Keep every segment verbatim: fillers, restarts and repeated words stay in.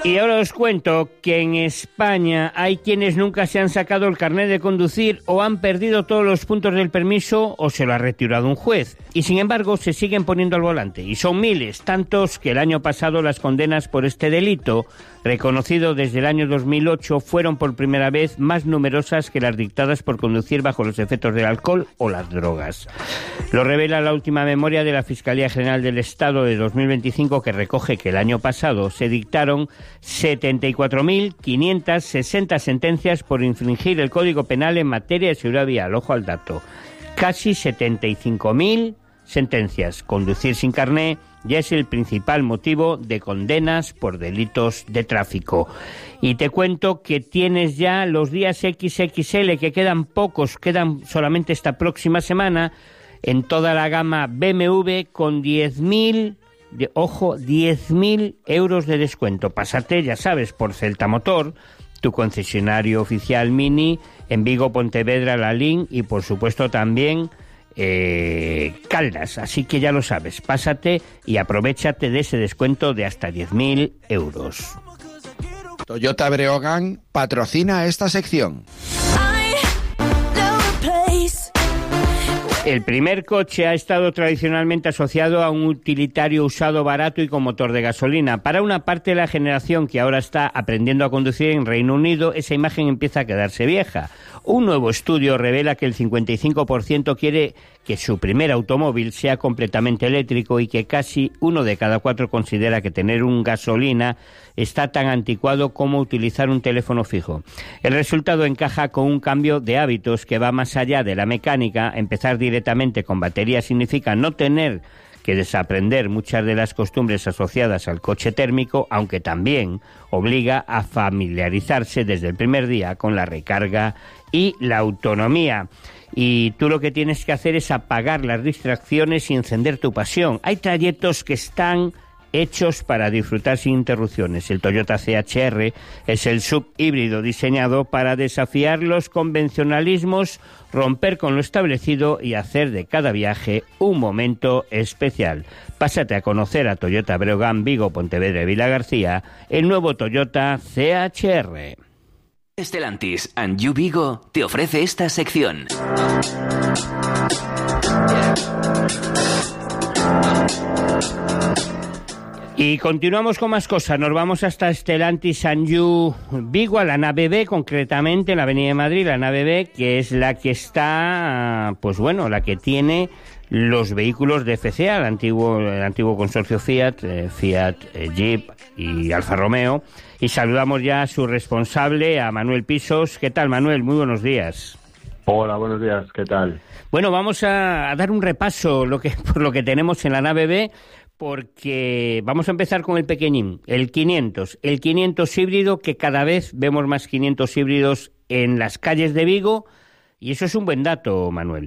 Y ahora os cuento que en España hay quienes nunca se han sacado el carnet de conducir o han perdido todos los puntos del permiso o se lo ha retirado un juez. Y sin embargo se siguen poniendo al volante. Y son miles, tantos que el año pasado las condenas por este delito, reconocido desde el año dos mil ocho, fueron por primera vez más numerosas que las dictadas por conducir bajo los efectos del alcohol o las drogas. Lo revela la última memoria de la Fiscalía General del Estado de dos mil veinticinco, que recoge que el año pasado se dictaron setenta y cuatro mil quinientas sesenta sentencias por infringir el Código Penal en materia de seguridad vial. Ojo al dato. Casi setenta y cinco mil sentencias. Conducir sin carné ya es el principal motivo de condenas por delitos de tráfico. Y te cuento que tienes ya los días equis equis ele, que quedan pocos, quedan solamente esta próxima semana, en toda la gama be eme ve con diez mil... De, ojo, diez mil euros de descuento. Pásate, ya sabes, por Celta Motor, tu concesionario oficial Mini, en Vigo, Pontevedra, Lalín y por supuesto también eh, Caldas. Así que ya lo sabes, pásate y aprovéchate de ese descuento de hasta diez mil euros. Toyota Breogán patrocina esta sección. El primer coche ha estado tradicionalmente asociado a un utilitario usado barato y con motor de gasolina. Para una parte de la generación que ahora está aprendiendo a conducir en Reino Unido, esa imagen empieza a quedarse vieja. Un nuevo estudio revela que el cincuenta y cinco por ciento quiere que su primer automóvil sea completamente eléctrico y que casi uno de cada cuatro considera que tener un gasolina está tan anticuado como utilizar un teléfono fijo. El resultado encaja con un cambio de hábitos que va más allá de la mecánica. Empezar directamente con batería significa no tener que desaprender muchas de las costumbres asociadas al coche térmico, aunque también obliga a familiarizarse desde el primer día con la recarga y la autonomía. Y tú lo que tienes que hacer es apagar las distracciones y encender tu pasión. Hay trayectos que están hechos para disfrutar sin interrupciones. El Toyota ce hache erre es el sub híbrido diseñado para desafiar los convencionalismos, romper con lo establecido y hacer de cada viaje un momento especial. Pásate a conocer a Toyota Breogán, Vigo, Pontevedra y Vilagarcía, el nuevo Toyota ce hache erre. Stellantis and You Vigo te ofrece esta sección. Y continuamos con más cosas. Nos vamos hasta Stellantis and You Vigo, a la nave B, concretamente en la Avenida de Madrid, la nave B, que es la que está, pues bueno, la que tiene los vehículos de efe ce a, el antiguo, el antiguo consorcio Fiat, eh, Fiat, eh, Jeep y Alfa Romeo. Y saludamos ya a su responsable, a Manuel Pisos. ¿Qué tal, Manuel? Muy buenos días. Hola, buenos días. ¿Qué tal? Bueno, vamos a, a dar un repaso lo que, por lo que tenemos en la nave B, porque vamos a empezar con el pequeñín, el quinientos. El quinientos híbrido, que cada vez vemos más quinientos híbridos en las calles de Vigo, y eso es un buen dato, Manuel.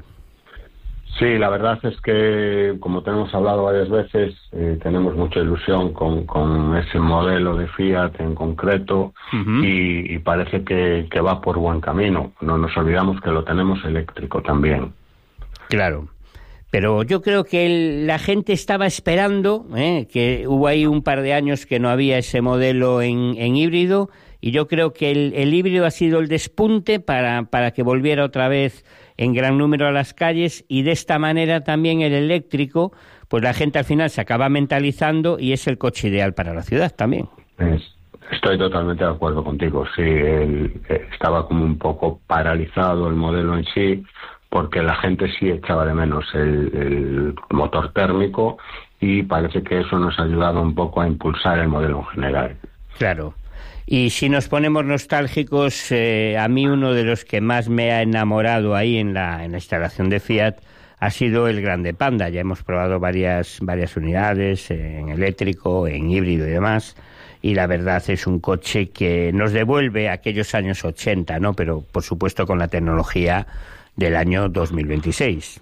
Sí, la verdad es que, como tenemos hablado varias veces, eh, tenemos mucha ilusión con, con ese modelo de Fiat en concreto, uh-huh. y, y parece que, que va por buen camino. No nos olvidamos que lo tenemos eléctrico también. Claro. Pero yo creo que el, la gente estaba esperando, ¿eh? que hubo ahí un par de años que no había ese modelo en, en híbrido, y yo creo que el, el híbrido ha sido el despunte para, para que volviera otra vez en gran número a las calles, y de esta manera también el eléctrico, pues la gente al final se acaba mentalizando y es el coche ideal para la ciudad también. Es, estoy totalmente de acuerdo contigo, sí, el, estaba como un poco paralizado el modelo en sí, porque la gente sí echaba de menos el, el motor térmico, y parece que eso nos ha ayudado un poco a impulsar el modelo en general. Claro. Y si nos ponemos nostálgicos, eh, a mí uno de los que más me ha enamorado ahí en la, en la instalación de Fiat ha sido el Grande Panda. Ya hemos probado varias, varias unidades eh, en eléctrico, en híbrido y demás, y la verdad es un coche que nos devuelve a aquellos años ochenta, ¿no? Pero por supuesto con la tecnología del año dos mil veintiséis.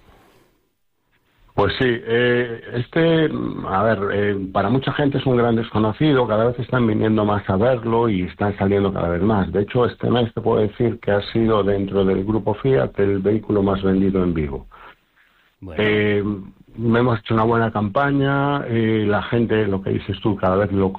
Pues sí, eh, este, a ver, eh, para mucha gente es un gran desconocido, cada vez están viniendo más a verlo y están saliendo cada vez más. De hecho, este mes te puedo decir que ha sido dentro del grupo Fiat el vehículo más vendido en Vigo. Bueno. Eh, hemos hecho una buena campaña, eh, la gente, lo que dices tú, cada vez lo